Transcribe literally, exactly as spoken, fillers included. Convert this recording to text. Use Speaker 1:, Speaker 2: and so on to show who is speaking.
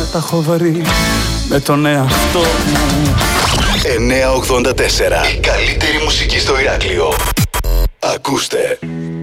Speaker 1: τα έχω βρει με τον εαυτό μου.
Speaker 2: εννιακόσια ογδόντα τέσσερα. Η καλύτερη μουσική στο Ηράκλειο. Ακούστε.